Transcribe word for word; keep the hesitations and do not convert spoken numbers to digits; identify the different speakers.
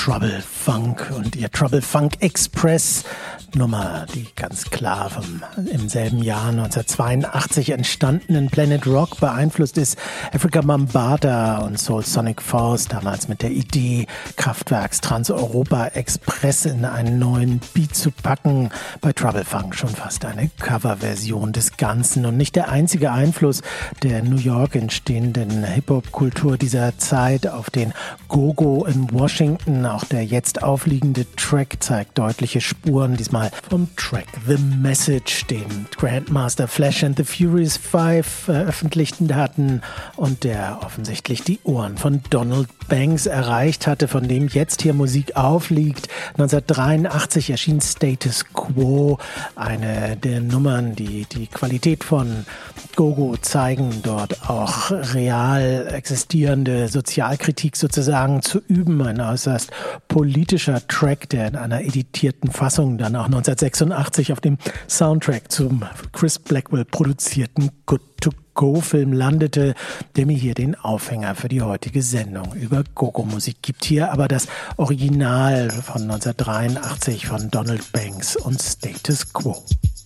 Speaker 1: Trouble Funk und ihr Trouble Funk Express Nummer, die ganz klar vom im selben Jahr neunzehnhundertzweiundachtzig entstandenen Planet Rock beeinflusst ist. Afrika Bambaataa und Soul Sonic Force, damals mit der Idee, Kraftwerks Trans-Europa Express in einen neuen Beat zu packen. Bei Trouble Funk schon fast eine Coverversion des Ganzen und nicht der einzige Einfluss der in New York entstehenden Hip-Hop-Kultur dieser Zeit auf den Go-Go in Washington. Auch der jetzt aufliegende Track zeigt deutliche Spuren, diesmal vom Track The Message, den Grandmaster Flash and the Furious Five veröffentlichten hatten und der offensichtlich die Ohren von Donald Banks erreicht hatte, von dem jetzt hier Musik aufliegt. neunzehnhundertdreiundachtzig erschien Status Quo, eine der Nummern, die die Qualität von Go-Go zeigen, dort auch real existierende Sozialkritik sozusagen zu üben. Ein äußerst politischer Track, der in einer editierten Fassung dann auch neunzehnhundertsechsundachtzig auf dem Soundtrack zum Chris Blackwell produzierten Good to Go-Film landete, der mir hier den Aufhänger für die heutige Sendung über Go-Go-Musik gibt. Hier aber das Original von neunzehnhundertdreiundachtzig von Donald Banks und Status Quo.